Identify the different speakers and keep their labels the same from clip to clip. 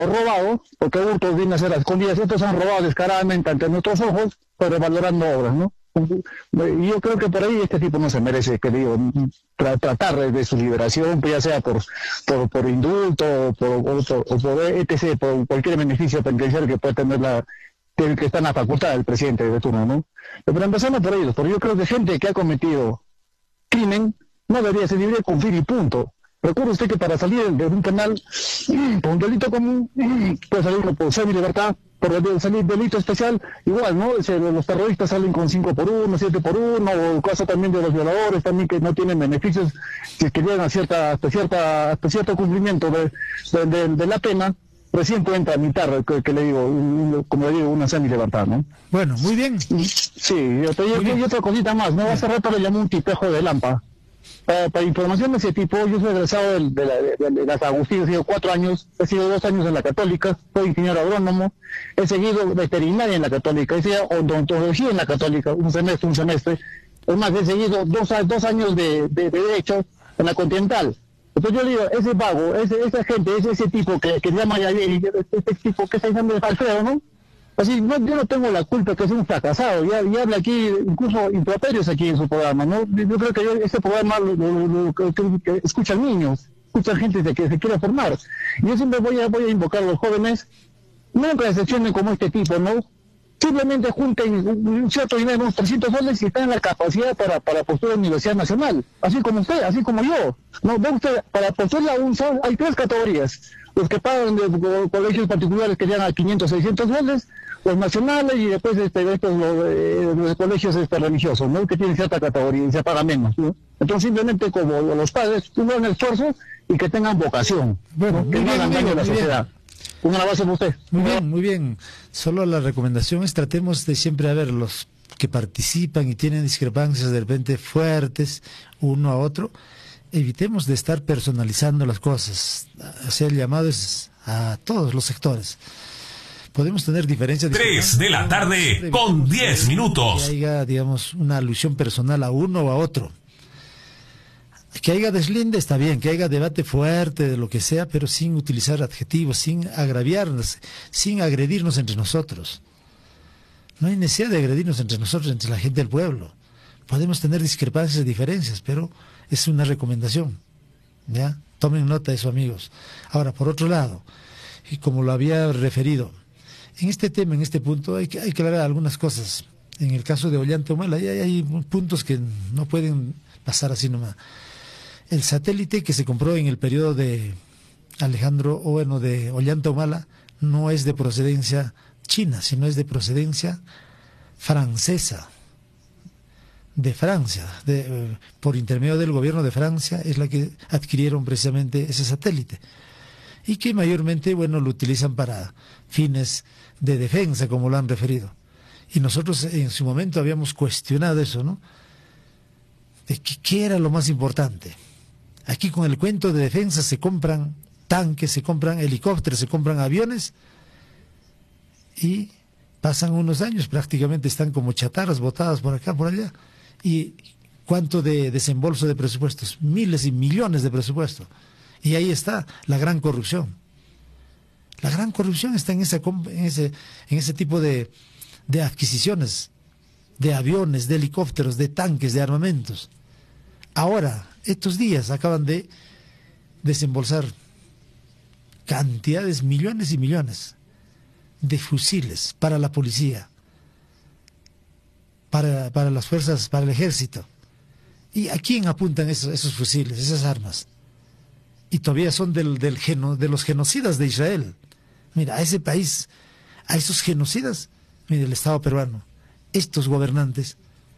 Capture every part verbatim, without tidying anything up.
Speaker 1: robado, porque hurtos viene a ser a escondidas, estos han robado descaradamente ante nuestros ojos, pero valorando obras, ¿no? Y yo creo que por ahí este tipo no se merece, que digo, tra tratar de su liberación, pues ya sea por por, por indulto o por, o por, o por etcétera, por cualquier beneficio penitenciario que pueda tener la que, que está en la facultad del presidente de turno, ¿no? Pero empezando por ellos, porque yo creo que gente que ha cometido crimen no debería ser libre con fin y punto. Recuerde usted que para salir de un penal por un delito común puede salir por semi-libertad, por salir delito especial, igual, ¿no? Los terroristas salen con cinco por uno, siete por uno, o el caso también de los violadores, también que no tienen beneficios, que, que llegan a cierta, hasta cierta, hasta cierto cumplimiento de, de, de, de la pena, recién pueden tramitar, que, que le digo, como le digo, una semi-libertad, ¿no?
Speaker 2: Bueno, muy bien.
Speaker 1: Sí, yo te digo, y otra cosita más, ¿no? Hace rato le llamó un tipejo de Lampa. Para, para información de ese tipo, yo soy egresado de, de, la, de, de las Agustinas, he sido cuatro años, he sido dos años en la Católica, soy ingeniero agrónomo, he seguido veterinaria en la Católica, he seguido odontología en la Católica, un semestre, un semestre, es más, he seguido dos, dos años de, de, de Derecho en la Continental. Entonces yo le digo, ese vago, ese, esa gente, ese, ese tipo que, que llama ya, este, este tipo que está llamando de Alfredo, ¿no? Así, no, yo no tengo la culpa que es un fracasado, ya, ya habla aquí, incluso improperios aquí en su programa, ¿no? Yo creo que yo, este programa lo, lo, lo, lo que, que escuchan niños, escuchan gente de que se quiere formar. Y yo siempre voy a, voy a invocar a los jóvenes, nunca decepcionen como este tipo, ¿no? Simplemente junten un cierto dinero, unos trescientos soles y están en la capacidad para, para postular a la Universidad Nacional, así como usted, así como yo. No, ve usted, para postular a un sol hay tres categorías. Los que pagan de, de colegios particulares que llegan a quinientos, seiscientos soles, los nacionales y después este, estos, los, eh, los colegios este, religiosos, ¿no? Que tienen cierta categoría y se paga menos, ¿no? Entonces simplemente como los padres hagan esfuerzo y que tengan vocación,
Speaker 2: bueno,
Speaker 1: ¿no? Que no hagan daño a la sociedad. Un abrazo para usted.
Speaker 2: Muy bien, muy bien. Solo la recomendación es tratemos de siempre a ver los que participan y tienen discrepancias de repente fuertes uno a otro. Evitemos de estar personalizando las cosas. Hacer el llamado es a todos los sectores. Podemos tener diferencias.
Speaker 3: Tres de la tarde con diez minutos.
Speaker 2: Que haya, digamos, una alusión personal a uno o a otro. Que haya deslinde está bien, que haya debate fuerte de lo que sea, pero sin utilizar adjetivos, sin agraviarnos, sin agredirnos entre nosotros. No hay necesidad de agredirnos entre nosotros, entre la gente del pueblo. Podemos tener discrepancias y diferencias, pero es una recomendación. ¿Ya? Tomen nota de eso, amigos. Ahora, por otro lado, y como lo había referido, en este tema, en este punto, hay que, hay que aclarar algunas cosas. En el caso de Ollanta Humala, hay, hay puntos que no pueden pasar así nomás. El satélite que se compró en el periodo de Alejandro, o bueno, de Ollanta Humala, no es de procedencia china, sino es de procedencia francesa, de Francia, de, eh, por intermedio del gobierno de Francia, es la que adquirieron precisamente ese satélite. Y que mayormente, bueno, lo utilizan para fines de defensa, como lo han referido. Y nosotros en su momento habíamos cuestionado eso, ¿no? De que, ¿qué era lo más importante? Aquí con el cuento de defensa se compran tanques, se compran helicópteros, se compran aviones y pasan unos años, prácticamente están como chatarras botadas por acá, por allá. ¿Y cuánto de desembolso de presupuestos? Miles y millones de presupuestos. Y ahí está la gran corrupción. La gran corrupción está en, esa, en, ese, en ese tipo de, de adquisiciones, de aviones, de helicópteros, de tanques, de armamentos. Ahora, estos días acaban de desembolsar cantidades, millones y millones de fusiles para la policía, para, para las fuerzas, para el ejército. ¿Y a quién apuntan esos, esos fusiles, esas armas? Y todavía son del, del geno, de los genocidas de Israel. Mira, a ese país, a esos genocidas, mira, el Estado peruano, estos gobernantes,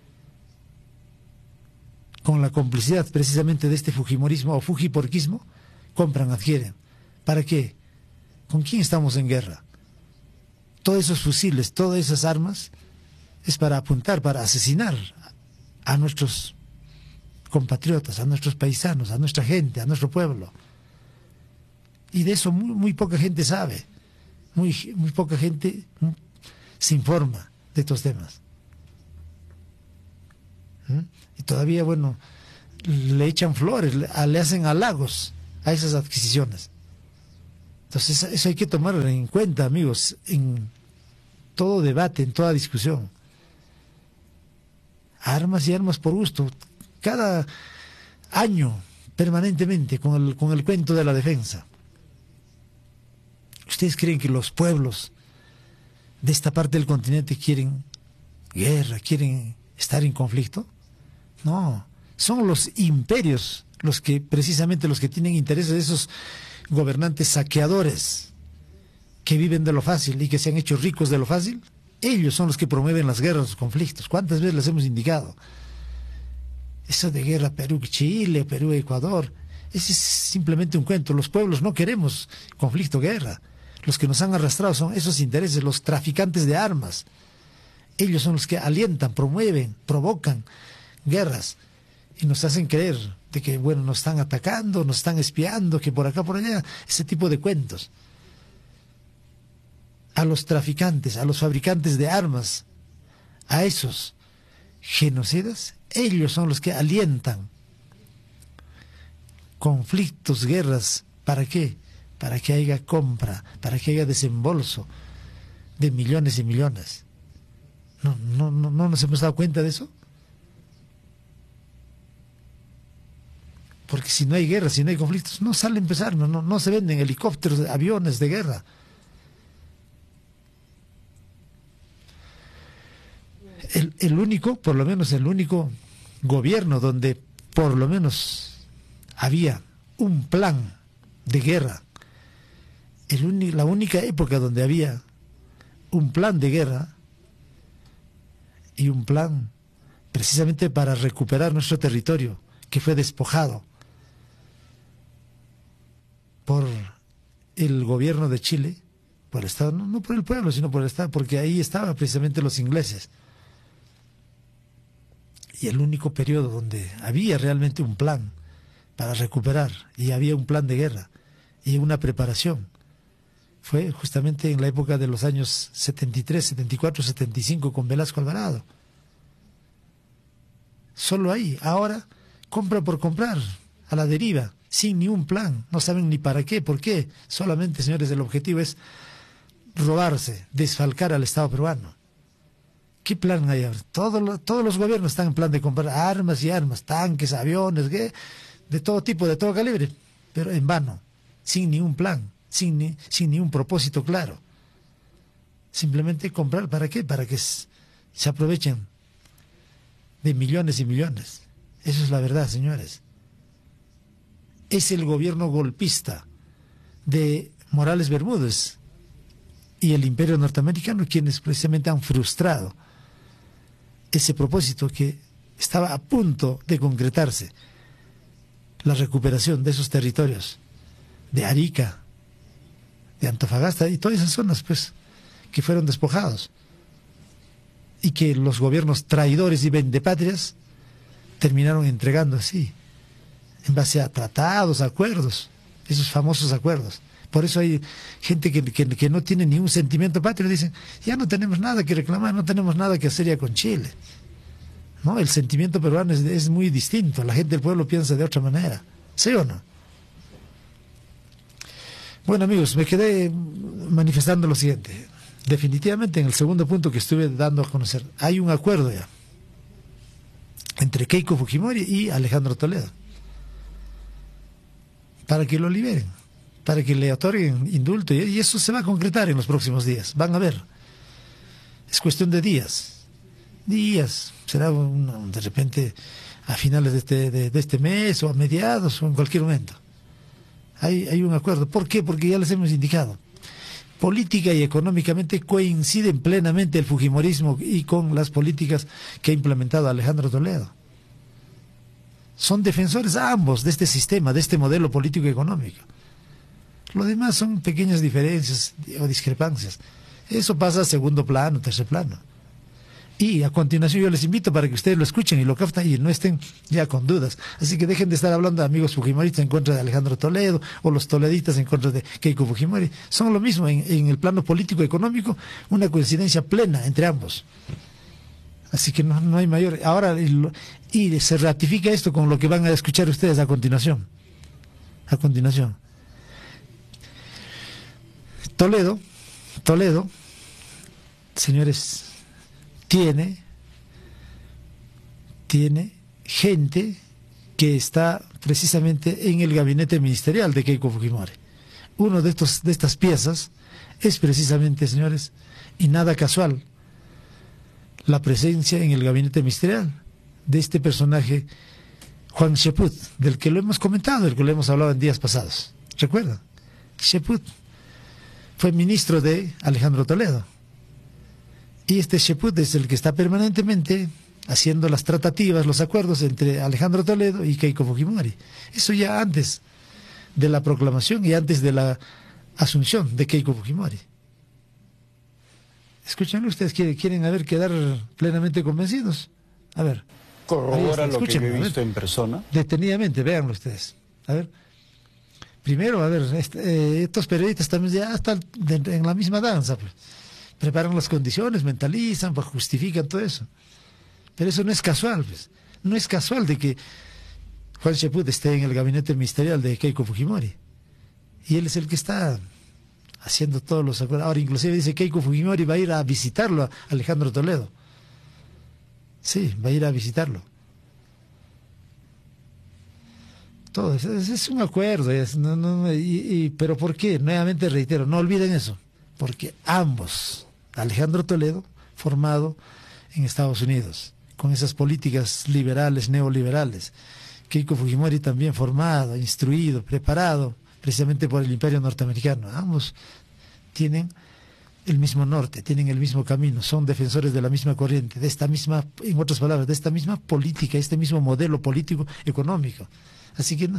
Speaker 2: con la complicidad precisamente de este fujimorismo o fujiporquismo, compran, adquieren. ¿Para qué? ¿Con quién estamos en guerra? Todos esos fusiles, todas esas armas, es para apuntar, para asesinar a nuestros compatriotas, a nuestros paisanos, a nuestra gente, a nuestro pueblo. Y de eso muy, muy poca gente sabe, muy, muy poca gente se informa de estos temas. ¿Mm? Y todavía, bueno, le echan flores, le, le hacen halagos a esas adquisiciones. Entonces eso hay que tomar en cuenta, amigos, en todo debate, en toda discusión. Armas y armas por gusto, cada año, permanentemente, con el, con el cuento de la defensa. ¿Ustedes creen que los pueblos de esta parte del continente quieren guerra, quieren estar en conflicto? No, son los imperios los que, precisamente los que tienen intereses de esos gobernantes saqueadores que viven de lo fácil y que se han hecho ricos de lo fácil. Ellos son los que promueven las guerras, los conflictos. ¿Cuántas veces les hemos indicado? Eso de guerra Perú-Chile, Perú-Ecuador, ese es simplemente un cuento. Los pueblos no queremos conflicto, guerra. Los que nos han arrastrado son esos intereses, los traficantes de armas. Ellos son los que alientan, promueven, provocan guerras y nos hacen creer de que, bueno, nos están atacando, nos están espiando, que por acá, por allá, ese tipo de cuentos. A los traficantes, a los fabricantes de armas, a esos genocidas, ellos son los que alientan conflictos, guerras. ¿Para qué? Para que haya compra, para que haya desembolso de millones y millones. ¿No, no, no, no nos hemos dado cuenta de eso? Porque si no hay guerra, si no hay conflictos, no sale a empezar, no, no, no se venden helicópteros, aviones de guerra. El, el único, por lo menos el único gobierno donde por lo menos había un plan de guerra, el uni, la única época donde había un plan de guerra y un plan precisamente para recuperar nuestro territorio que fue despojado por el gobierno de Chile, por el Estado, no, no por el pueblo, sino por el Estado, porque ahí estaban precisamente los ingleses. Y el único periodo donde había realmente un plan para recuperar, y había un plan de guerra, y una preparación, fue justamente en la época de los años setenta y tres, setenta y cuatro, setenta y cinco con Velasco Alvarado. Solo ahí. Ahora, compra por comprar, a la deriva, sin ni un plan, no saben ni para qué, por qué. Solamente, señores, el objetivo es robarse, desfalcar al Estado peruano. ¿Qué plan hay ahora? Todos los, todos los gobiernos están en plan de comprar armas y armas, tanques, aviones, ¿qué? De todo tipo, de todo calibre, pero en vano, sin ni un plan, sin ni, sin ni un propósito claro. Simplemente comprar, ¿para qué? Para que se aprovechen de millones y millones. Eso es la verdad, señores. Es el gobierno golpista de Morales Bermúdez y el imperio norteamericano quienes precisamente han frustrado ese propósito que estaba a punto de concretarse, la recuperación de esos territorios, de Arica, de Antofagasta y todas esas zonas, pues, que fueron despojados y que los gobiernos traidores y vendepatrias terminaron entregando así, en base a tratados, acuerdos, esos famosos acuerdos. Por eso hay gente que, que, que no tiene ni un sentimiento patrio, dicen, ya no tenemos nada que reclamar, no tenemos nada que hacer ya con Chile. No, el sentimiento peruano es, es muy distinto, la gente del pueblo piensa de otra manera, ¿sí o no? Bueno, amigos, me quedé manifestando lo siguiente. Definitivamente, en el segundo punto que estuve dando a conocer, hay un acuerdo ya entre Keiko Fujimori y Alejandro Toledo para que lo liberen, para que le otorguen indulto, y eso se va a concretar en los próximos días, van a ver. Es cuestión de días, días, será un, de repente a finales de este, de, de este mes o a mediados o en cualquier momento. Hay, hay un acuerdo. ¿Por qué? Porque ya les hemos indicado. Política y económicamente coinciden plenamente el fujimorismo y con las políticas que ha implementado Alejandro Toledo. Son defensores ambos de este sistema, de este modelo político y económico. Lo demás son pequeñas diferencias o discrepancias. Eso pasa a segundo plano, tercer plano. Y a continuación yo les invito para que ustedes lo escuchen y lo capten y no estén ya con dudas. Así que dejen de estar hablando de amigos fujimoristas en contra de Alejandro Toledo o los toledistas en contra de Keiko Fujimori. Son lo mismo en, en el plano político-económico, una coincidencia plena entre ambos. Así que no, no hay mayor. Ahora, y, y se ratifica esto con lo que van a escuchar ustedes a continuación. A continuación. Toledo, Toledo, señores, tiene, tiene gente que está precisamente en el gabinete ministerial de Keiko Fujimori. Uno de estos, de estas piezas es precisamente, señores, y nada casual, la presencia en el gabinete ministerial de este personaje, Juan Sheput, del que lo hemos comentado, del que lo hemos hablado en días pasados. ¿Recuerdan? Sheput fue ministro de Alejandro Toledo. Y este Sheput es el que está permanentemente haciendo las tratativas, los acuerdos entre Alejandro Toledo y Keiko Fujimori. Eso ya antes de la proclamación y antes de la asunción de Keiko Fujimori. Escúchenlo, ustedes quieren, quieren a ver, quedar plenamente convencidos. A ver.
Speaker 4: Corrobora lo que yo he visto en persona.
Speaker 2: Detenidamente, véanlo ustedes. A ver. Primero, a ver, este, eh, estos periodistas también ya están de, de, en la misma danza. Pues. Preparan las condiciones, mentalizan, pues, justifican todo eso. Pero eso no es casual, pues. No es casual de que Juan Sheput esté en el gabinete ministerial de Keiko Fujimori. Y él es el que está haciendo todos los acuerdos. Ahora, inclusive dice Keiko Fujimori va a ir a visitarlo a Alejandro Toledo. Sí, va a ir a visitarlo. Todo es, es un acuerdo, es, no, no, y, y, pero ¿por qué? Nuevamente reitero, no olviden eso, porque ambos, Alejandro Toledo, formado en Estados Unidos, con esas políticas liberales, neoliberales, Keiko Fujimori también formado, instruido, preparado, precisamente por el imperio norteamericano, ambos tienen el mismo norte, tienen el mismo camino, son defensores de la misma corriente, de esta misma, en otras palabras, de esta misma política, este mismo modelo político económico. Así que,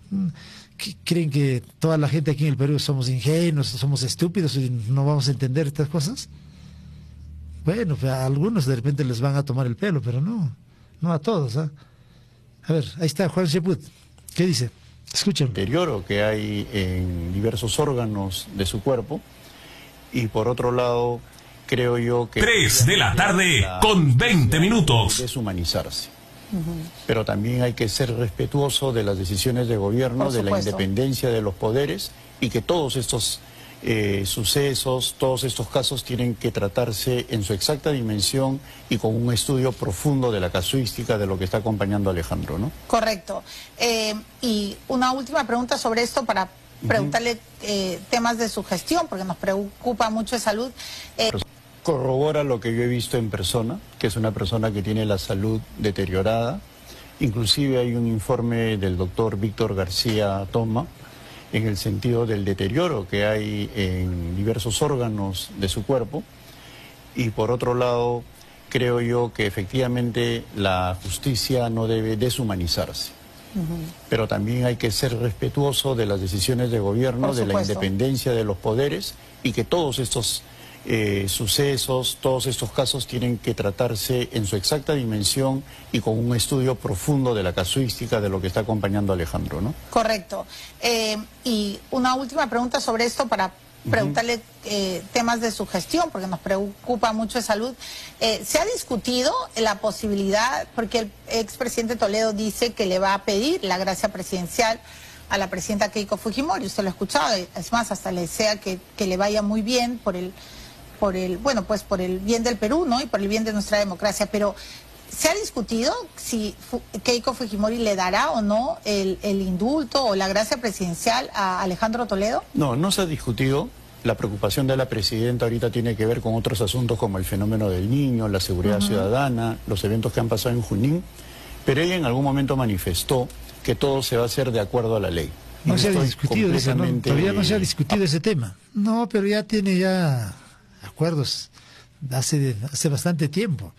Speaker 2: que creen que toda la gente aquí en el Perú somos ingenuos, somos estúpidos y no vamos a entender estas cosas. Bueno, pues a algunos de repente les van a tomar el pelo, pero no, no a todos. ¿eh? A ver, ahí está Juan Sheput. ¿Qué dice? Escuchen.
Speaker 4: Deterioro que hay en diversos órganos de su cuerpo. Y por otro lado, creo yo que...
Speaker 3: Tres de la tarde con veinte minutos.
Speaker 4: Deshumanizarse. Uh-huh. Pero también hay que ser respetuoso de las decisiones de gobierno, de la independencia de los poderes, y que todos estos eh, sucesos, todos estos casos tienen que tratarse en su exacta dimensión y con un estudio profundo de la casuística de lo que está acompañando a Alejandro, ¿no?
Speaker 5: Correcto. Eh, y una última pregunta sobre esto para preguntarle eh, temas de su gestión, porque nos preocupa mucho de salud. Eh...
Speaker 4: Corrobora lo que yo he visto en persona, que es una persona que tiene la salud deteriorada. Inclusive hay un informe del doctor Víctor García Toma en el sentido del deterioro que hay en diversos órganos de su cuerpo. Y por otro lado, creo yo que efectivamente la justicia no debe deshumanizarse. Uh-huh. Pero también hay que ser respetuoso de las decisiones de gobierno, de la independencia de los poderes, y que todos estos eh, sucesos, todos estos casos tienen que tratarse en su exacta dimensión y con un estudio profundo de la casuística de lo que está acompañando a Alejandro, ¿no?
Speaker 5: Correcto. Eh, y una última pregunta sobre esto para preguntarle eh, temas de su gestión, porque nos preocupa mucho de salud. Eh, ¿Se ha discutido la posibilidad, porque el expresidente Toledo dice que le va a pedir la gracia presidencial a la presidenta Keiko Fujimori? Usted lo ha escuchado, es más, hasta le desea que, que le vaya muy bien por el, por el, bueno, pues por el bien del Perú, ¿no? Y por el bien de nuestra democracia, pero ¿se ha discutido si Keiko Fujimori le dará o no el, el indulto o la gracia presidencial a Alejandro Toledo?
Speaker 4: No, no se ha discutido. La preocupación de la presidenta ahorita tiene que ver con otros asuntos como el fenómeno del niño, la seguridad uh-huh. ciudadana, los eventos que han pasado en Junín, pero ella en algún momento manifestó que todo se va a hacer de acuerdo a la ley.
Speaker 2: No se ha discutido completamente... ese, ¿no? Todavía no se ha discutido ese tema. No, pero ya tiene ya acuerdos hace, hace bastante tiempo.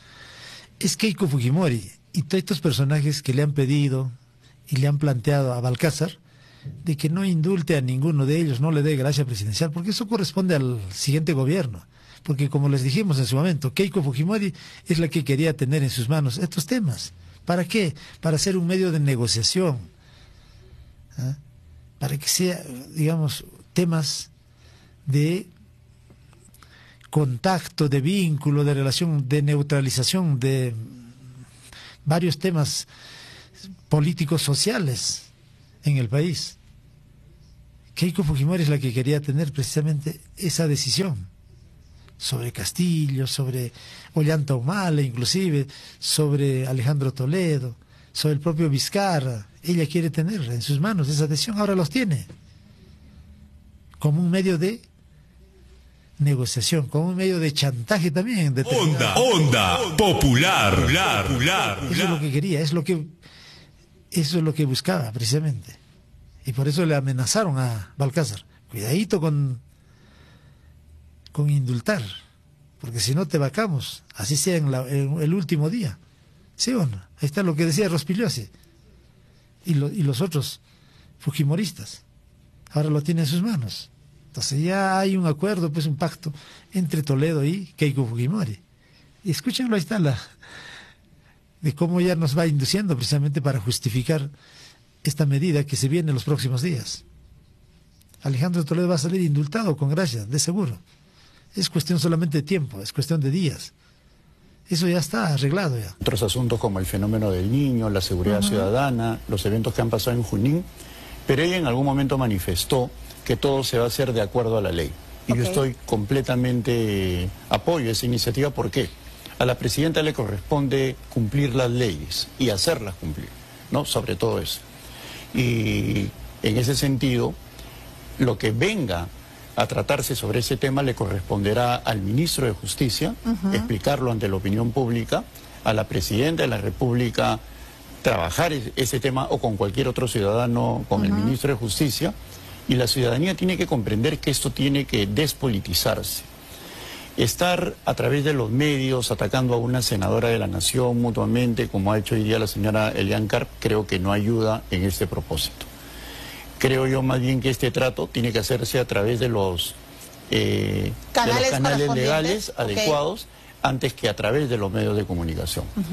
Speaker 2: Es Keiko Fujimori y todos estos personajes que le han pedido y le han planteado a Balcázar de que no indulte a ninguno de ellos, no le dé gracia presidencial, porque eso corresponde al siguiente gobierno. Porque como les dijimos en su momento, Keiko Fujimori es la que quería tener en sus manos estos temas. ¿Para qué? Para ser un medio de negociación. ¿eh? Para que sea, digamos, temas de contacto, de vínculo, de relación, de neutralización de varios temas políticos sociales en el país, Keiko Fujimori es la que quería tener precisamente esa decisión sobre Castillo, sobre Ollanta Humala, inclusive sobre Alejandro Toledo, sobre el propio Vizcarra. Ella quiere tener en sus manos esa decisión, ahora los tiene, como un medio de negociación, como un medio de chantaje también.
Speaker 3: Onda, onda, popular, popular, popular.
Speaker 2: Eso es lo que quería, es lo que, eso es lo que buscaba precisamente. Y por eso le amenazaron a Balcázar. Cuidadito con, con indultar, porque si no te vacamos, así sea en, la, en el último día. ¿Sí o no? Ahí está lo que decía Rospigliosi. Y, lo, y los otros fujimoristas. Ahora lo tiene en sus manos. Entonces ya hay un acuerdo, pues un pacto entre Toledo y Keiko Fujimori. Y escúchenlo, ahí está la de cómo ya nos va induciendo precisamente para justificar esta medida que se viene en los próximos días. Alejandro Toledo va a salir indultado con gracia, de seguro. Es cuestión solamente de tiempo, es cuestión de días. Eso ya está arreglado ya.
Speaker 4: Otros asuntos como el fenómeno del niño, la seguridad uh-huh. ciudadana, los eventos que han pasado en Junín, pero ella en algún momento manifestó que todo se va a hacer de acuerdo a la ley. Y okay. yo estoy completamente apoyo a esa iniciativa. ¿Por qué? A la presidenta le corresponde cumplir las leyes y hacerlas cumplir, ¿no? Sobre todo eso. Y en ese sentido, lo que venga a tratarse sobre ese tema le corresponderá al ministro de Justicia, uh-huh. explicarlo ante la opinión pública, a la presidenta de la República trabajar ese tema o con cualquier otro ciudadano, con uh-huh. el ministro de Justicia, y la ciudadanía tiene que comprender que esto tiene que despolitizarse. Estar a través de los medios atacando a una senadora de la Nación mutuamente, como ha hecho hoy día la señora Elian Karp, creo que no ayuda en este propósito. Creo yo más bien que este trato tiene que hacerse a través de los, eh, canales, de los canales legales okay. adecuados, antes que a través de los medios de comunicación. Uh-huh.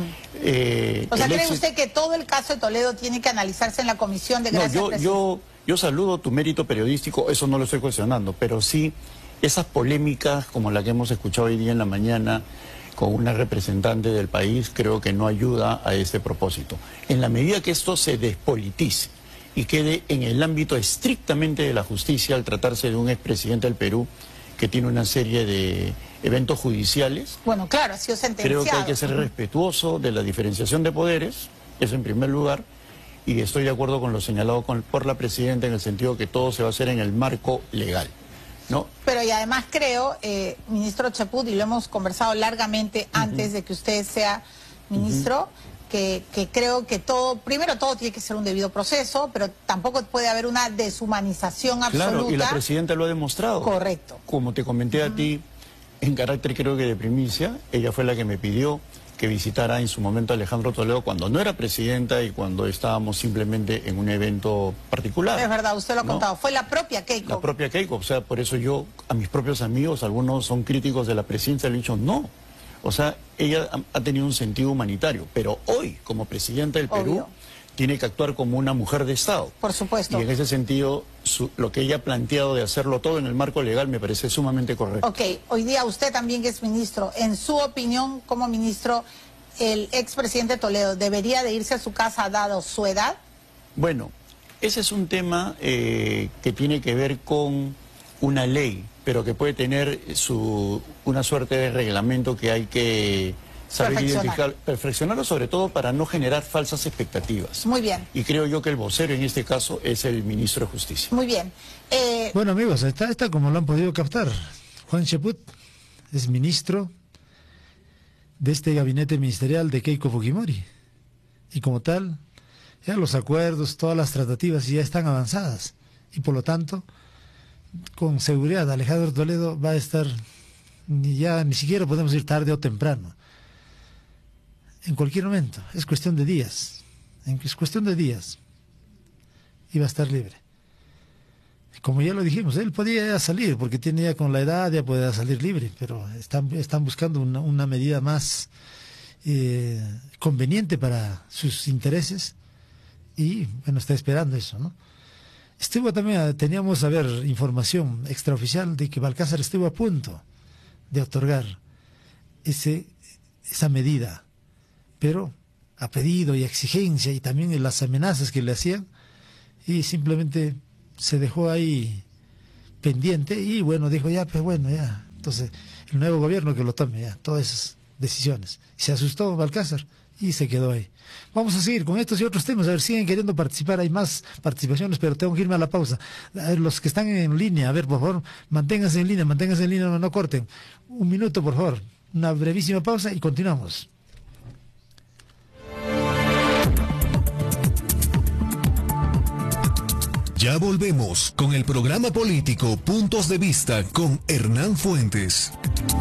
Speaker 4: eh,
Speaker 5: o sea, ¿cree
Speaker 4: éxito...
Speaker 5: usted que todo el caso de Toledo tiene que analizarse en la comisión de gracia?
Speaker 4: No, yo, yo, yo saludo tu mérito periodístico, eso no lo estoy cuestionando, pero sí esas polémicas como la que hemos escuchado hoy día en la mañana con una representante del país, creo que no ayuda a este propósito. En la medida que esto se despolitice y quede en el ámbito estrictamente de la justicia, al tratarse de un expresidente del Perú que tiene una serie de eventos judiciales.
Speaker 5: Bueno, claro, ha sido sentenciado.
Speaker 4: Creo que hay que ser respetuoso de la diferenciación de poderes, eso en primer lugar, y estoy de acuerdo con lo señalado con, por la presidenta en el sentido que todo se va a hacer en el marco legal, ¿no?
Speaker 5: Pero y además creo, eh, ministro Chaput, y lo hemos conversado largamente antes uh-huh. de que usted sea ministro, uh-huh. que, que creo que todo, primero todo tiene que ser un debido proceso, pero tampoco puede haber una deshumanización absoluta.
Speaker 4: Claro, y la presidenta lo ha demostrado.
Speaker 5: Correcto.
Speaker 4: Como te comenté uh-huh. a ti, en carácter creo que de primicia, ella fue la que me pidió que visitara en su momento a Alejandro Toledo cuando no era presidenta y cuando estábamos simplemente en un evento particular.
Speaker 5: Es verdad, usted lo ha
Speaker 4: ¿no?
Speaker 5: contado, fue la propia Keiko.
Speaker 4: La propia Keiko, o sea, por eso yo, a mis propios amigos, algunos son críticos de la presidencia, le he dicho no. O sea, ella ha, ha tenido un sentido humanitario, pero hoy, como presidenta del Perú, Obvio. tiene que actuar como una mujer de Estado.
Speaker 5: Por supuesto.
Speaker 4: Y en ese sentido, su, lo que ella ha planteado de hacerlo todo en el marco legal me parece sumamente correcto.
Speaker 5: Ok, hoy día usted también que es ministro, en su opinión como ministro, ¿el expresidente Toledo debería de irse a su casa dado su edad?
Speaker 4: Bueno, ese es un tema eh, que tiene que ver con una ley, pero que puede tener su, una suerte de reglamento que hay que saber identificar, perfeccionarlo, sobre todo para no generar falsas expectativas.
Speaker 5: Muy bien.
Speaker 4: Y creo yo que el vocero en este caso es el ministro de Justicia.
Speaker 5: Muy bien. Eh...
Speaker 2: Bueno, amigos, está, está como lo han podido captar. Juan Chaput es ministro de este gabinete ministerial de Keiko Fujimori. Y como tal, ya los acuerdos, todas las tratativas ya están avanzadas. Y por lo tanto, con seguridad, Alejandro Toledo va a estar, ni ya ni siquiera podemos ir tarde o temprano. En cualquier momento, es cuestión de días. Es cuestión de días. Y va a estar libre. Como ya lo dijimos, él podía ya salir, porque tiene ya con la edad, ya puede salir libre, pero están, están buscando una, una medida más eh, conveniente para sus intereses y, bueno, está esperando eso, ¿no? Estuvo también, teníamos, a ver, información extraoficial de que Balcázar estuvo a punto de otorgar ese, esa medida, pero a pedido y exigencia y también las amenazas que le hacían, y simplemente se dejó ahí pendiente y bueno, dijo ya, pues bueno, ya. Entonces, el nuevo gobierno que lo tome ya, todas esas decisiones. Se asustó Balcázar y se quedó ahí. Vamos a seguir con estos y otros temas, a ver, siguen queriendo participar, hay más participaciones, pero tengo que irme a la pausa. A ver, los que están en línea, a ver, por favor, manténganse en línea, manténganse en línea, no, no corten. Un minuto, por favor, una brevísima pausa y continuamos.
Speaker 3: Ya volvemos con el programa político Puntos de Vista con Hernán Fuentes.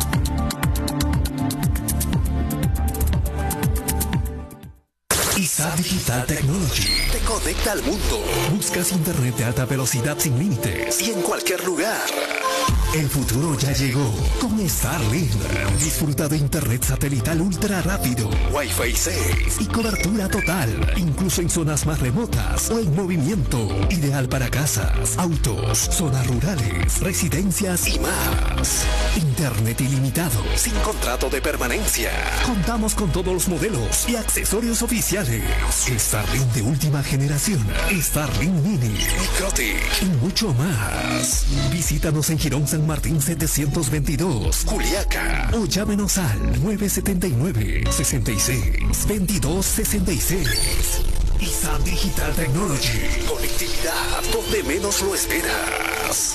Speaker 3: I S A Digital Technology te conecta al mundo. Buscas internet de alta velocidad sin límites y en cualquier lugar. El futuro ya llegó con Starlink. Disfruta de internet satelital ultra rápido, Wi-Fi seis y cobertura total, incluso en zonas más remotas o en movimiento. Ideal para casas, autos, zonas rurales, residencias y más. Internet ilimitado, sin contrato de permanencia. Contamos con todos los modelos y accesorios oficiales. Starlink de última generación, Starlink Mini, Microtic y mucho más. Visítanos en Girón San Martín setecientos veintidós, Juliaca, o llámenos al nueve siete nueve, seis seis, veintidós sesenta y seis. I S A Digital Technology, conectividad donde menos lo esperas.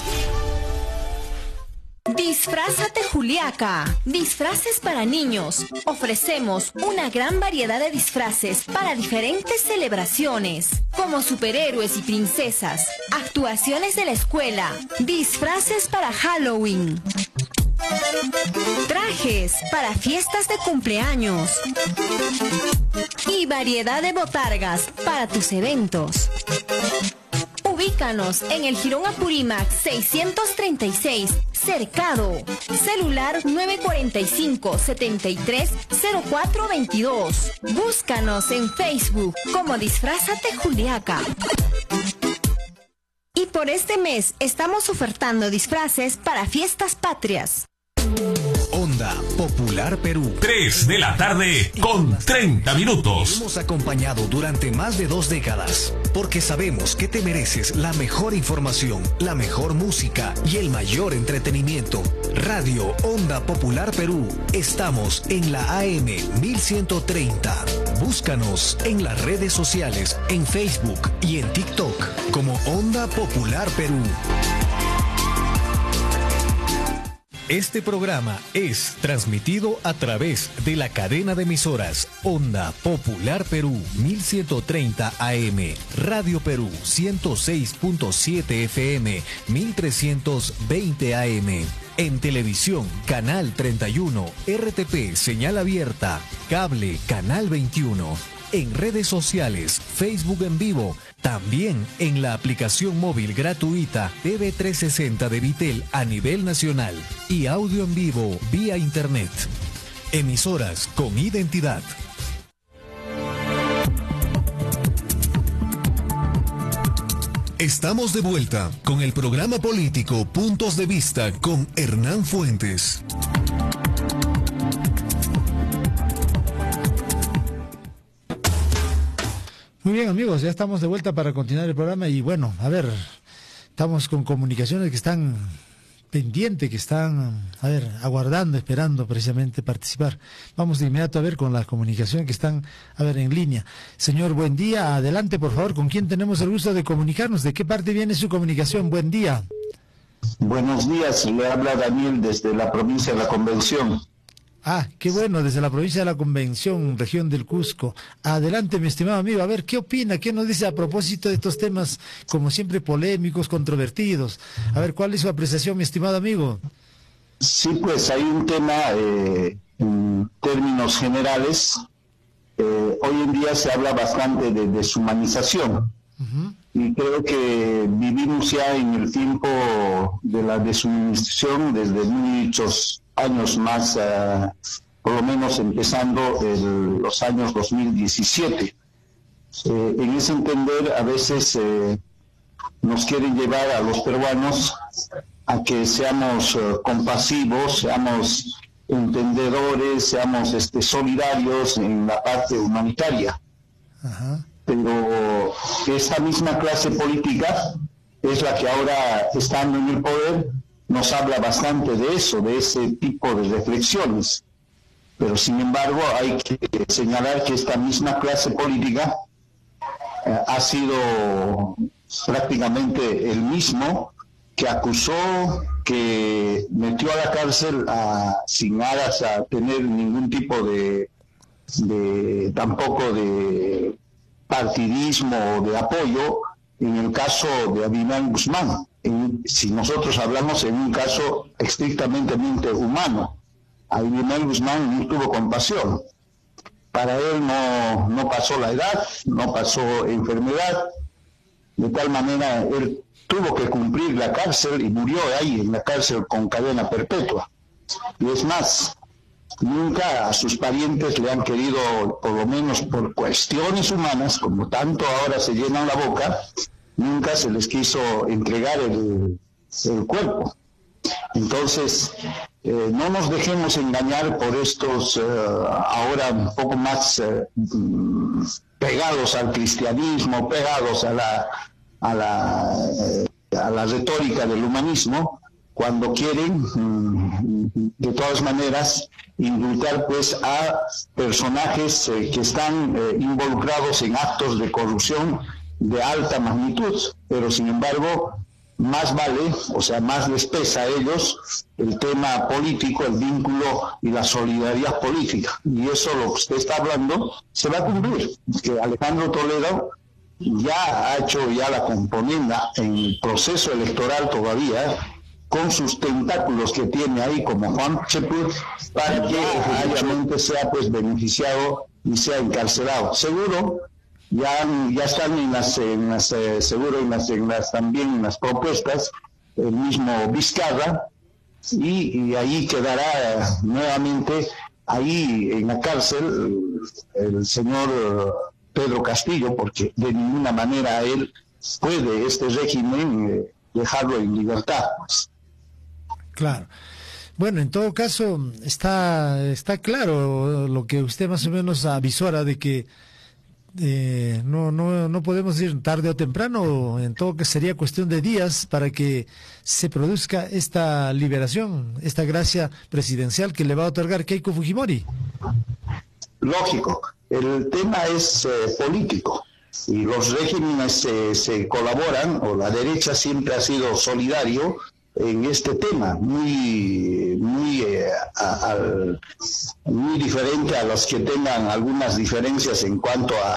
Speaker 6: Disfrázate Juliaca, disfraces para niños. Ofrecemos una gran variedad de disfraces para diferentes celebraciones, como superhéroes y princesas, actuaciones de la escuela, disfraces para Halloween, trajes para fiestas de cumpleaños y variedad de botargas para tus eventos. Ubícanos en el Jirón Apurímac seiscientos treinta y seis, Cercado. Celular nueve cuatro cinco, siete tres, cero cuatro dos dos. Búscanos en Facebook como Disfrázate Juliaca. Y por este mes estamos ofertando disfraces para fiestas patrias.
Speaker 3: Onda Popular Perú. tres de la tarde con treinta minutos. Hemos acompañado durante más de dos décadas, porque sabemos que te mereces la mejor información, la mejor música y el mayor entretenimiento. Radio Onda Popular Perú. Estamos en la A M mil ciento treinta. Búscanos en las redes sociales, en Facebook y en TikTok como Onda Popular Perú. Este programa es transmitido a través de la cadena de emisoras Onda Popular Perú mil ciento treinta A M, Radio Perú ciento seis punto siete F M, mil trescientos veinte A M. En televisión, Canal treinta y uno, R T P, señal abierta, cable, Canal veintiuno. En redes sociales, Facebook en vivo, también en la aplicación móvil gratuita T V trescientos sesenta de Vitel a nivel nacional y audio en vivo vía internet. Emisoras con identidad. Estamos de vuelta con el programa político Puntos de Vista con Hernán Fuentes.
Speaker 2: Muy bien, amigos, ya estamos de vuelta para continuar el programa y bueno, a ver, estamos con comunicaciones que están pendientes, que están, a ver, aguardando, esperando precisamente participar. Vamos de inmediato a ver con las comunicaciones que están, a ver, en línea. Señor, buen día, adelante por favor, ¿con quién tenemos el gusto de comunicarnos? ¿De qué parte viene su comunicación? Buen día.
Speaker 7: Buenos días, le habla Daniel desde la provincia de La Convención.
Speaker 2: Ah, qué bueno, desde la provincia de La Convención, región del Cusco. Adelante, mi estimado amigo, a ver, ¿qué opina? ¿Qué nos dice a propósito de estos temas, como siempre, polémicos, controvertidos? A ver, ¿cuál es su apreciación, mi estimado amigo?
Speaker 7: Sí, pues hay un tema, eh, en términos generales, eh, hoy en día se habla bastante de deshumanización. Uh-huh. Y creo que vivimos ya en el tiempo de la deshumanización desde muchos años más, uh, por lo menos empezando el, los años dos mil diecisiete. Eh, en ese entender, a veces eh, nos quieren llevar a los peruanos a que seamos uh, compasivos, seamos entendedores, seamos este, solidarios en la parte humanitaria. Uh-huh. Pero esta misma clase política es la que ahora, estando en el poder, nos habla bastante de eso, de ese tipo de reflexiones. Pero sin embargo hay que señalar que esta misma clase política eh, ha sido prácticamente el mismo que acusó, que metió a la cárcel a, sin aras a tener ningún tipo de, de tampoco de partidismo o de apoyo en el caso de Abimael Guzmán. En, si nosotros hablamos en un caso estrictamente humano, Abimael Guzmán no tuvo compasión. Para él no, no pasó la edad, no pasó enfermedad, de tal manera él tuvo que cumplir la cárcel y murió ahí en la cárcel con cadena perpetua. Y es más, nunca a sus parientes le han querido, por lo menos por cuestiones humanas, como tanto ahora se llenan la boca, nunca se les quiso entregar el, el cuerpo. Entonces, eh, no nos dejemos engañar por estos, eh, ahora un poco más eh, pegados al cristianismo, pegados a la, a la, eh, a la retórica del humanismo, cuando quieren, mm, de todas maneras, indultar pues a personajes eh, que están eh, involucrados en actos de corrupción de alta magnitud, pero sin embargo más vale, o sea, más les pesa a ellos el tema político, el vínculo y la solidaridad política. Y eso, lo que usted está hablando, se va a cumplir. Que Alejandro Toledo ya ha hecho ya la componenda en el proceso electoral todavía, con sus tentáculos que tiene ahí como Juan Cheput, para que obviamente sea pues beneficiado y sea encarcelado. Seguro ya, ya están en las, en las eh, seguro en las, en las también en las propuestas el mismo Vizcarra, y, y ahí quedará nuevamente ahí en la cárcel el, el señor Pedro Castillo, porque de ninguna manera él puede este régimen eh, dejarlo en libertad, pues.
Speaker 2: Claro. Bueno, en todo caso, está está claro lo que usted más o menos avisora de que eh, no no no podemos ir tarde o temprano, en todo que sería cuestión de días para que se produzca esta liberación, esta gracia presidencial que le va a otorgar Keiko Fujimori.
Speaker 7: Lógico, el tema es eh, político y los regímenes eh, se colaboran, o la derecha siempre ha sido solidario en este tema, muy muy eh, a, a, muy diferente a los que tengan algunas diferencias en cuanto a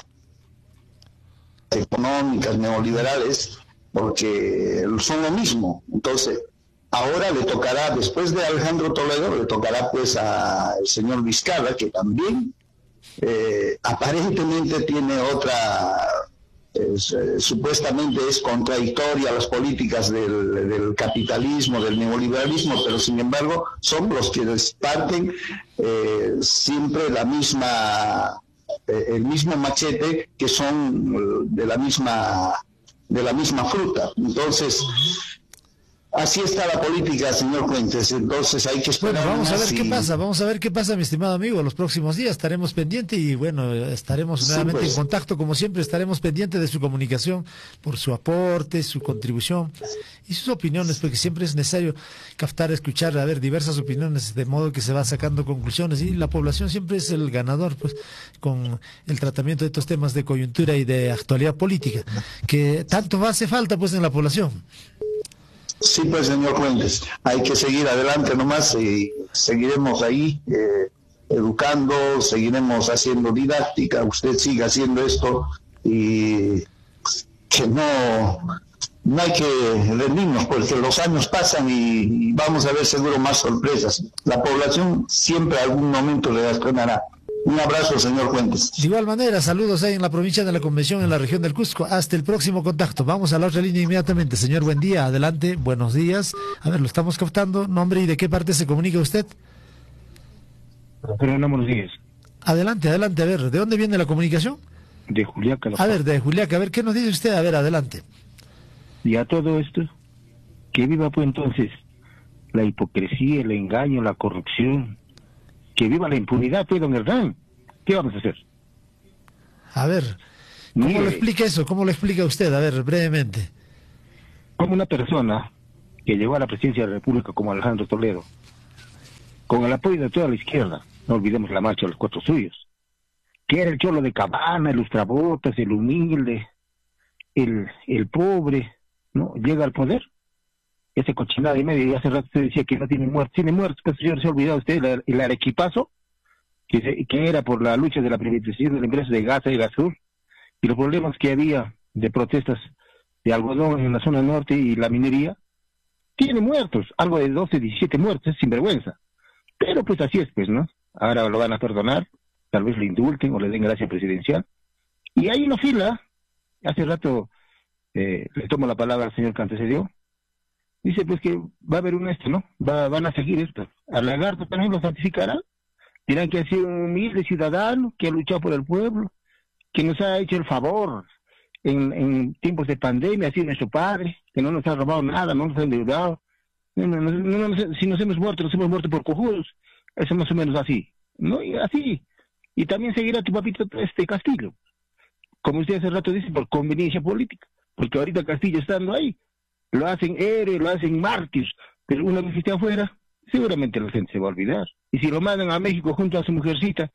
Speaker 7: económicas, neoliberales, porque son lo mismo. Entonces, ahora le tocará, después de Alejandro Toledo, le tocará pues al señor Vizcarra, que también eh, aparentemente tiene otra... Es, eh, supuestamente es contradictoria a las políticas del, del capitalismo, del neoliberalismo, pero sin embargo son los que parten eh, siempre la misma, eh, el mismo machete, que son de la misma, de la misma fruta. Entonces, así está la política, señor Fuentes. Entonces hay que esperar.
Speaker 2: Bueno, vamos a ver
Speaker 7: y...
Speaker 2: qué pasa, vamos a ver qué pasa, mi estimado amigo. Los próximos días estaremos pendientes y bueno, estaremos
Speaker 7: sí,
Speaker 2: nuevamente
Speaker 7: pues.
Speaker 2: en contacto, como siempre, estaremos pendientes de su comunicación, por su aporte, su contribución y sus opiniones, porque siempre es necesario captar, escuchar, a ver, diversas opiniones, de modo que se va sacando conclusiones, y la población siempre es el ganador, pues, con el tratamiento de estos temas de coyuntura y de actualidad política, que tanto hace falta, pues, en la población.
Speaker 7: Sí, pues, señor Fuentes, hay que seguir adelante nomás y seguiremos ahí eh, educando, seguiremos haciendo didáctica, usted siga haciendo esto y que no, no hay que rendirnos, porque los años pasan y, y vamos a ver seguro más sorpresas. La población siempre a algún momento reaccionará. Un abrazo, señor Fuentes.
Speaker 2: De igual manera, saludos ahí en la provincia de la Convención, en la región del Cusco. Hasta el próximo contacto. Vamos a la otra línea inmediatamente. Señor, buen día. Adelante. Buenos días. A ver, lo estamos captando. Nombre y de qué parte se comunica usted.
Speaker 8: Fernando, buenos días.
Speaker 2: Adelante, adelante. A ver, ¿de dónde viene la comunicación?
Speaker 8: De Juliaca.
Speaker 2: A ver, de Juliaca. A ver, ¿qué nos dice usted? A ver, adelante.
Speaker 8: Y a todo esto, que viva pues entonces la hipocresía, el engaño, la corrupción. Que viva la impunidad, pues, don Hernán. ¿Qué vamos a hacer?
Speaker 2: A ver, ¿cómo
Speaker 8: Mire,
Speaker 2: lo explica eso? ¿Cómo lo explica usted? A ver, brevemente.
Speaker 8: como una persona que llegó a la presidencia de la República como Alejandro Toledo, con el apoyo de toda la izquierda, no olvidemos la marcha de los cuatro suyos, que era el cholo de Cabana, el lustrabotas, el humilde, el, el pobre, ¿no? Llega al poder, ese cochinada y media, y hace rato usted decía que no tiene muertos, tiene muertos, pues señor, se ha olvidado usted el, el arequipazo, que, se, que era por la lucha de la privatización de la empresa de Gaza y Gasur, y los problemas que había de protestas de algodón en la zona norte y la minería, tiene muertos, algo de doce, diecisiete muertos, sin vergüenza. Pero pues así es, pues, ¿no? Ahora lo van a perdonar, tal vez le indulten o le den gracia presidencial. Y hay una fila, hace rato eh, le tomo la palabra al señor que antecedió, dice pues que va a haber un esto, ¿no? Va, van a seguir esto. Al lagarto también lo santificarán, dirán que ha sido un humilde ciudadano, que ha luchado por el pueblo, que nos ha hecho el favor en, en tiempos de pandemia, ha sido nuestro padre, que no nos ha robado nada, no nos ha endeudado. No, no, no, no, no, si nos hemos muerto, nos hemos muerto por cojudos. Eso más o menos así, ¿no? Y así. Y también seguirá tu papito este Castillo. Como usted hace rato dice, por conveniencia política. Porque ahorita Castillo estando ahí, lo hacen héroe, lo hacen mártir. Pero una vez que esté afuera, seguramente la gente se va a olvidar. Y si lo mandan a México junto a su mujercita,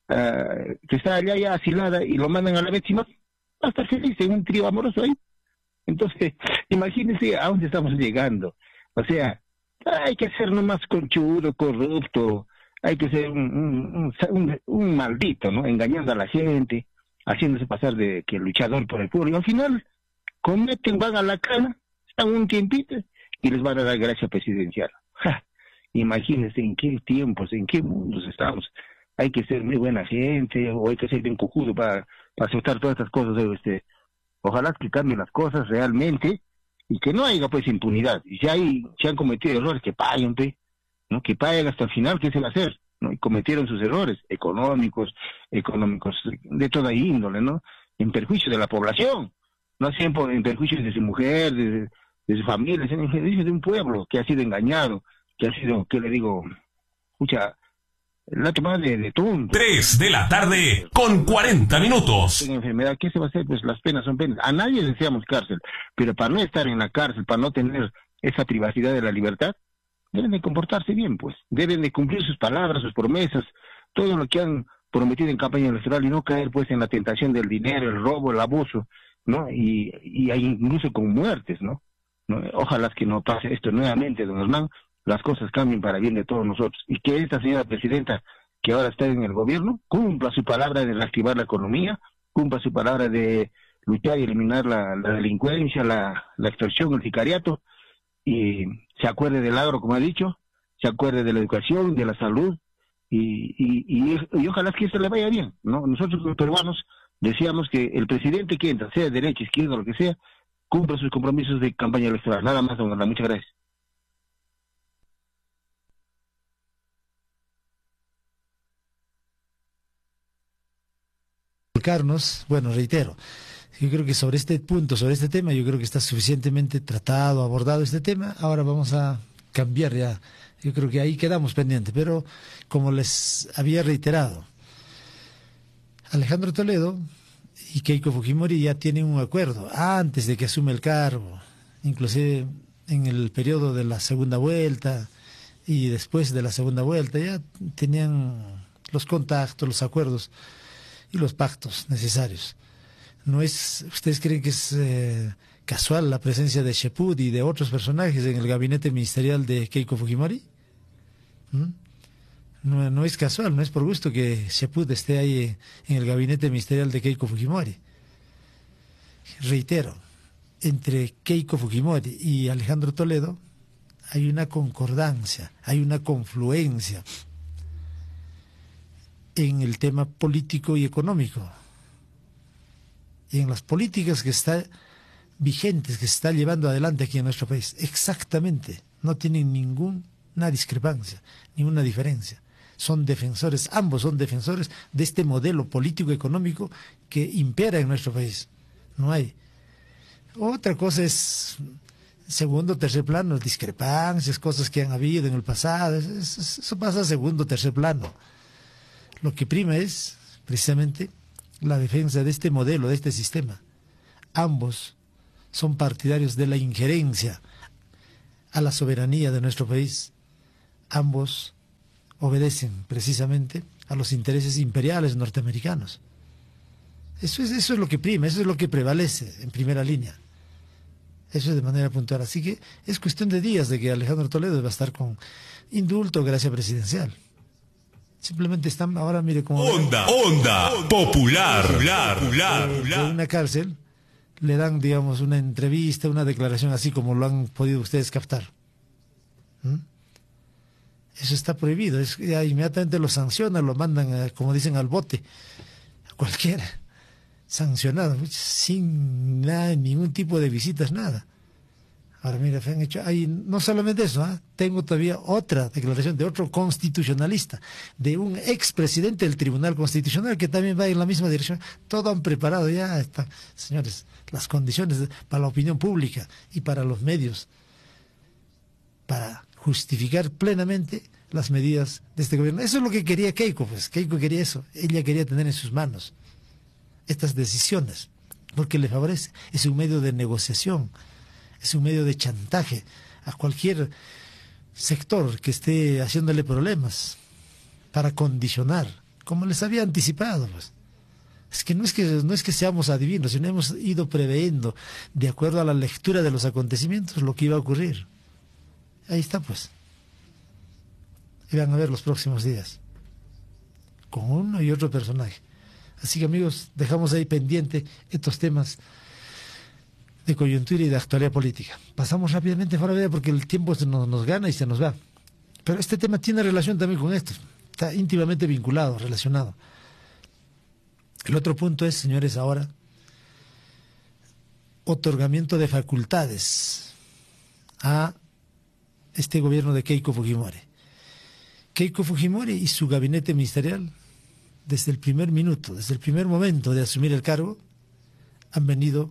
Speaker 8: Uh, que está allá ya asilada, y lo mandan a la víctima, va a estar feliz en un trío amoroso ahí. Entonces, imagínense a dónde estamos llegando. O sea, hay que ser nomás conchudo, corrupto, hay que ser un, un, un, un maldito, ¿no? Engañando a la gente, haciéndose pasar de que luchador por el pueblo, y al final cometen, van a la cana, están un tiempito y les van a dar gracia presidencial. ¡Ja! Imagínense en qué tiempos, en qué mundos estamos. Hay que ser muy buena gente, o hay que ser bien cojudo para, para aceptar todas estas cosas. Este, ojalá que cambien las cosas realmente, y que no haya pues impunidad. Y si hay, si han cometido errores, que paguen, pues, ¿no? Que paguen hasta el final, ¿qué se va a hacer? ¿No? Y cometieron sus errores económicos, económicos de toda índole, ¿no? En perjuicio de la población, no siempre en perjuicio de su mujer, de, de su familia, en perjuicio de un pueblo que ha sido engañado, que ha sido, ¿qué le digo? Escucha, la tomada de, de tonto.
Speaker 3: Tres de la tarde con cuarenta minutos.
Speaker 8: En enfermedad, ¿qué se va a hacer? Pues las penas son penas. A nadie deseamos cárcel, pero para no estar en la cárcel, para no tener esa privacidad de la libertad, deben de comportarse bien, pues. Deben de cumplir sus palabras, sus promesas, todo lo que han prometido en campaña electoral, y no caer pues en la tentación del dinero, el robo, el abuso, ¿no? Y, y hay incluso con muertes, ¿no? ¿no? Ojalá que no pase esto nuevamente, don Hernán, las cosas cambien para bien de todos nosotros, y que esta señora presidenta, que ahora está en el gobierno, cumpla su palabra de reactivar la economía, cumpla su palabra de luchar y eliminar la, la delincuencia, la, la extorsión, el sicariato, y se acuerde del agro, como ha dicho, se acuerde de la educación, de la salud, y, y, y, y ojalá que esto le vaya bien, ¿no? Nosotros los peruanos deseamos que el presidente que entra, sea de derecha, izquierda, lo que sea, cumpla sus compromisos de campaña electoral. Nada más, don Hernán, muchas gracias.
Speaker 2: Bueno, reitero, yo creo que sobre este punto, sobre este tema, yo creo que está suficientemente tratado, abordado este tema. Ahora vamos a cambiar ya. Yo creo que ahí quedamos pendientes, pero como les había reiterado, Alejandro Toledo y Keiko Fujimori ya tienen un acuerdo antes de que asume el cargo, inclusive en el periodo de la segunda vuelta y después de la segunda vuelta, ya tenían los contactos, los acuerdos y los pactos necesarios. ¿No es, ustedes creen que es eh, casual la presencia de Cheput y de otros personajes en el gabinete ministerial de Keiko Fujimori? ¿Mm? No, no es casual, no es por gusto que Cheput esté ahí en el gabinete ministerial de Keiko Fujimori. Reitero, entre Keiko Fujimori y Alejandro Toledo hay una concordancia, hay una confluencia en el tema político y económico, y en las políticas que están vigentes, que se está llevando adelante aquí en nuestro país. Exactamente, no tienen ninguna discrepancia, ninguna diferencia. Son defensores, ambos son defensores de este modelo político-económico que impera en nuestro país. No hay. Otra cosa es segundo, tercer plano, discrepancias, cosas que han habido en el pasado, eso, eso pasa a segundo, tercer plano. Lo que prima es, precisamente, la defensa de este modelo, de este sistema. Ambos son partidarios de la injerencia a la soberanía de nuestro país. Ambos obedecen precisamente a los intereses imperiales norteamericanos. Eso es, eso es lo que prima, eso es lo que prevalece en primera línea. Eso es de manera puntual. Así que es cuestión de días de que Alejandro Toledo va a estar con indulto o gracia presidencial. Simplemente están ahora, mire, como...
Speaker 3: Onda, onda, popular, popular, popular.
Speaker 2: En una cárcel le dan, digamos, una entrevista, una declaración así como lo han podido ustedes captar. ¿Mm? Eso está prohibido. Es, ya inmediatamente lo sancionan, lo mandan, a, como dicen, al bote. A cualquiera. Sancionado, sin nada, ningún tipo de visitas, nada. Ahora mira, han hecho, hay, no solamente eso, ¿eh? Tengo todavía otra declaración de otro constitucionalista, de un expresidente del Tribunal Constitucional que también va en la misma dirección. Todo han preparado ya, está, señores, las condiciones para la opinión pública y para los medios, para justificar plenamente las medidas de este gobierno. Eso es lo que quería Keiko, pues Keiko quería eso, ella quería tener en sus manos estas decisiones, porque le favorece, es un medio de negociación, es un medio de chantaje a cualquier sector que esté haciéndole problemas para condicionar, como les había anticipado, pues. Es que no es que no es que seamos adivinos, sino hemos ido preveyendo, de acuerdo a la lectura de los acontecimientos, lo que iba a ocurrir. Ahí está, pues. Y van a ver los próximos días, con uno y otro personaje. Así que, amigos, dejamos ahí pendiente estos temas de coyuntura y de actualidad política. Pasamos rápidamente, Fara, porque el tiempo se nos, nos gana y se nos va. Pero este tema tiene relación también con esto. Está íntimamente vinculado, relacionado. El otro punto es, señores, ahora, otorgamiento de facultades a este gobierno de Keiko Fujimori. Keiko Fujimori y su gabinete ministerial, desde el primer minuto, desde el primer momento de asumir el cargo, han venido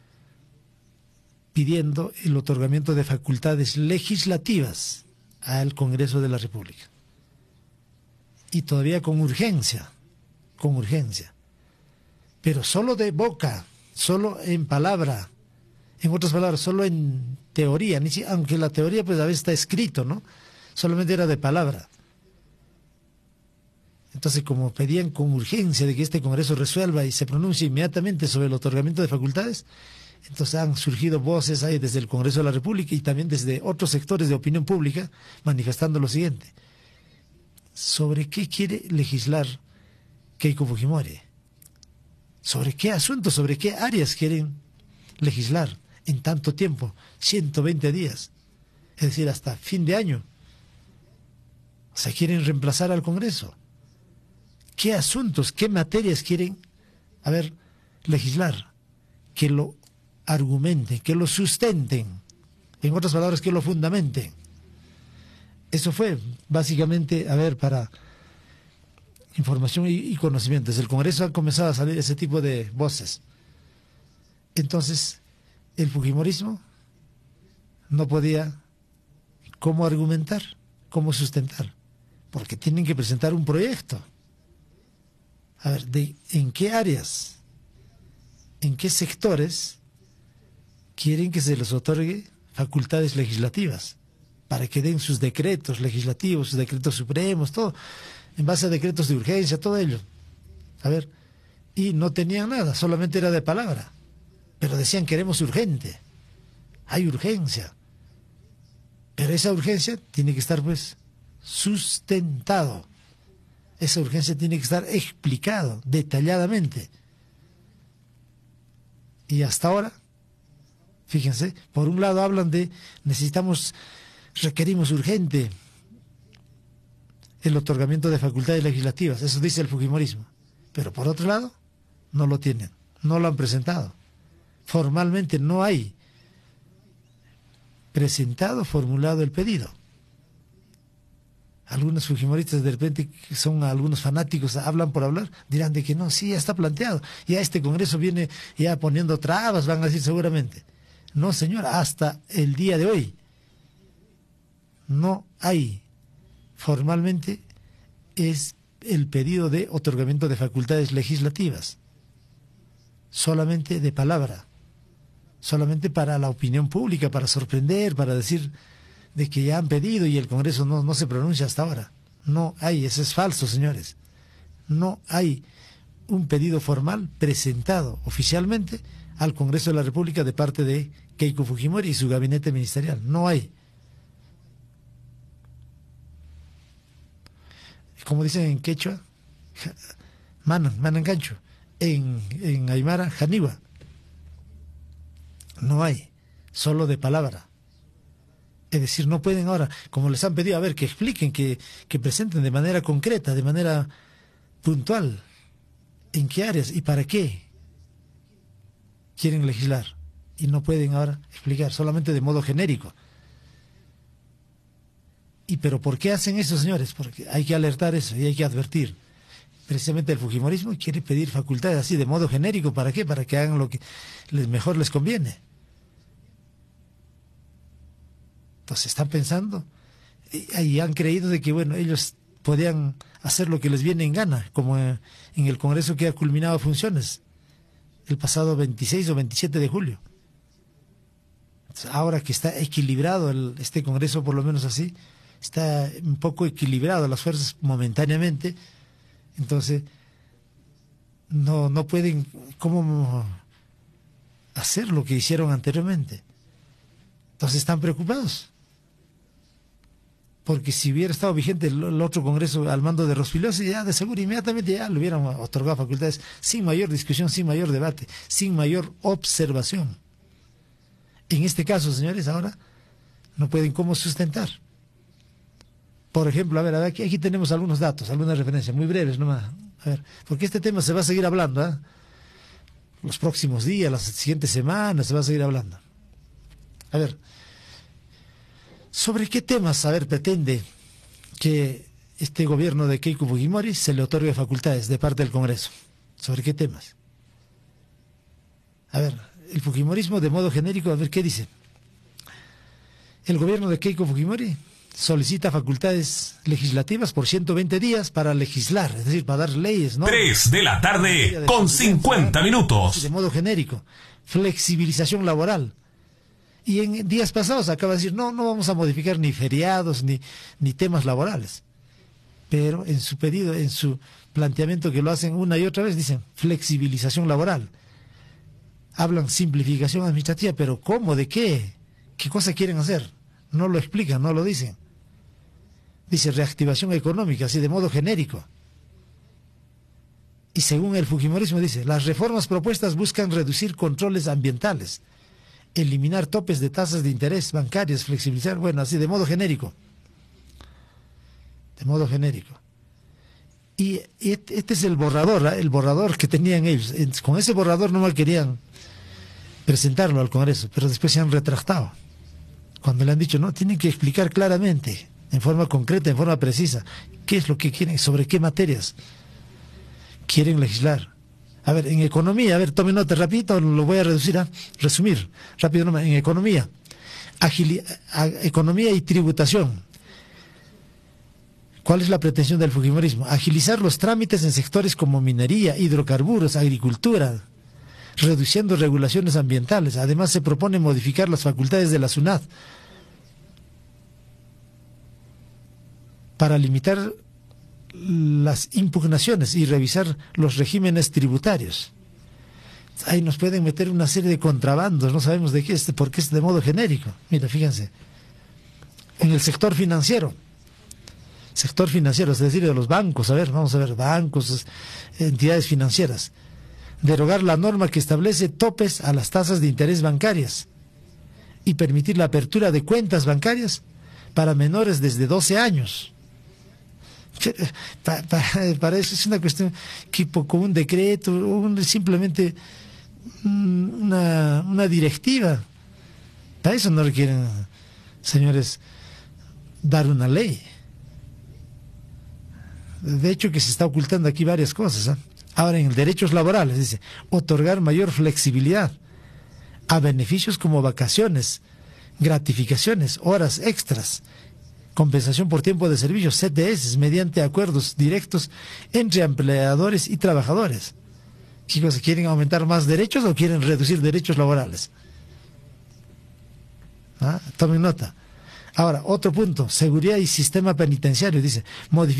Speaker 2: pidiendo el otorgamiento de facultades legislativas al Congreso de la República. Y todavía con urgencia, con urgencia. Pero solo de boca, solo en palabra, en otras palabras, solo en teoría, ni si, aunque la teoría pues a veces está escrito, ¿no? Solamente era de palabra. Entonces, como pedían con urgencia de que este Congreso resuelva y se pronuncie inmediatamente sobre el otorgamiento de facultades, entonces han surgido voces ahí desde el Congreso de la República y también desde otros sectores de opinión pública manifestando lo siguiente. ¿Sobre qué quiere legislar Keiko Fujimori? ¿Sobre qué asuntos, sobre qué áreas quieren legislar en tanto tiempo? ciento veinte días, es decir, hasta fin de año. O sea, quieren reemplazar al Congreso. ¿Qué asuntos, qué materias quieren, a ver, legislar? Que lo argumenten, que lo sustenten, en otras palabras, que lo fundamenten. Eso fue básicamente, a ver, para información y, y conocimiento. Desde el Congreso han comenzado a salir ese tipo de voces. Entonces, el fujimorismo no podía cómo argumentar, cómo sustentar, porque tienen que presentar un proyecto. A ver, de, ¿en qué áreas, en qué sectores quieren que se les otorgue facultades legislativas para que den sus decretos legislativos, sus decretos supremos, todo, en base a decretos de urgencia, todo ello? A ver, y no tenían nada, solamente era de palabra, pero decían queremos urgente, hay urgencia, pero esa urgencia tiene que estar pues sustentado. Esa urgencia tiene que estar explicado detalladamente. Y hasta ahora, fíjense, por un lado hablan de necesitamos, requerimos urgente el otorgamiento de facultades legislativas, eso dice el fujimorismo. Pero por otro lado, no lo tienen, no lo han presentado. Formalmente no hay presentado, formulado el pedido. Algunos fujimoristas de repente, que son algunos fanáticos, hablan por hablar, dirán de que no, sí, ya está planteado, ya este Congreso viene ya poniendo trabas, van a decir seguramente. No, señor, hasta el día de hoy no hay formalmente es el pedido de otorgamiento de facultades legislativas, solamente de palabra. solamente para la opinión pública, para sorprender, para decir de que ya han pedido y el Congreso no, no se pronuncia hasta ahora. No hay, eso es falso, señores. No hay un pedido formal presentado oficialmente al Congreso de la República de parte de Keiko Fujimori y su gabinete ministerial. No hay. Como dicen en quechua, manan, manangancho. En, en Aymara, janiwa. No hay, solo de palabra. Es decir, no pueden ahora, como les han pedido, a ver, que expliquen, que, que presenten de manera concreta, de manera puntual, en qué áreas y para qué quieren legislar. Y no pueden ahora explicar, solamente de modo genérico. ¿Y pero por qué hacen eso, señores? Porque hay que alertar eso y hay que advertir. Precisamente el fujimorismo quiere pedir facultades así, de modo genérico. ¿Para qué? Para que hagan lo que les, mejor les conviene. Entonces están pensando y han creído de que, bueno, ellos podían hacer lo que les viene en gana, como en el Congreso que ha culminado funciones el pasado veintiséis o veintisiete de julio. Entonces, ahora que está equilibrado el, este Congreso, por lo menos así, está un poco equilibrado las fuerzas momentáneamente. Entonces, no, no pueden ¿cómo hacer lo que hicieron anteriormente? Entonces están preocupados. Porque si hubiera estado vigente el, el otro Congreso al mando de Rospigliosi, ya de seguro inmediatamente ya le hubieran otorgado facultades sin mayor discusión, sin mayor debate, sin mayor observación. En este caso, señores, ahora no pueden cómo sustentar. Por ejemplo, a ver, a ver aquí, aquí tenemos algunos datos, algunas referencias, muy breves nomás. A ver, porque este tema se va a seguir hablando, ¿eh? Los próximos días, las siguientes semanas, se va a seguir hablando. A ver, ¿sobre qué temas, a ver, pretende que este gobierno de Keiko Fujimori se le otorgue facultades de parte del Congreso? ¿Sobre qué temas? A ver, el Fujimorismo de modo genérico, a ver, ¿qué dice? El gobierno de Keiko Fujimori solicita facultades legislativas por ciento veinte días para legislar, es decir, para dar leyes, ¿no?
Speaker 3: tres de la tarde con cincuenta minutos.
Speaker 2: De modo genérico. Flexibilización laboral. Y en días pasados acaba de decir, no, no vamos a modificar ni feriados ni, ni temas laborales. Pero en su pedido, en su planteamiento que lo hacen una y otra vez, dicen flexibilización laboral. Hablan simplificación administrativa, pero ¿cómo? ¿De qué? ¿Qué cosa quieren hacer? No lo explican, no lo dicen. Dice reactivación económica, así de modo genérico. Y según el fujimorismo dice, las reformas propuestas buscan reducir controles ambientales, eliminar topes de tasas de interés bancarias, flexibilizar, bueno, así de modo genérico. De modo genérico. Y este es el borrador, el borrador que tenían ellos. Con ese borrador no mal querían presentarlo al Congreso, pero después se han retractado. Cuando le han dicho, no, tienen que explicar claramente, en forma concreta, en forma precisa, qué es lo que quieren, sobre qué materias quieren legislar. A ver, en economía, a ver, tome nota rapidito, lo voy a reducir, a resumir, rápido nomás. En economía, agili a, economía y tributación. ¿Cuál es la pretensión del fujimorismo? Agilizar los trámites en sectores como minería, hidrocarburos, agricultura, reduciendo regulaciones ambientales. Además, se propone modificar las facultades de la SUNAT para limitar las impugnaciones y revisar los regímenes tributarios. Ahí nos pueden meter una serie de contrabandos, no sabemos de qué es, porque es de modo genérico. Mira, fíjense, en el sector financiero, sector financiero, es decir, de los bancos, a ver, vamos a ver, bancos, entidades financieras, derogar la norma que establece topes a las tasas de interés bancarias y permitir la apertura de cuentas bancarias para menores desde doce años. Para, para, para eso es una cuestión que con un decreto, un, simplemente una, una directiva. Para eso no requieren, señores, dar una ley. De hecho que se está ocultando aquí varias cosas, ¿eh? Ahora en derechos laborales dice, otorgar mayor flexibilidad a beneficios como vacaciones, gratificaciones, horas extras, compensación por tiempo de servicio, C T S, mediante acuerdos directos entre empleadores y trabajadores. ¿Qué cosa? ¿Quieren aumentar más derechos o quieren reducir derechos laborales? ¿Ah? Tomen nota. Ahora, otro punto, seguridad y sistema penitenciario, dice, modificar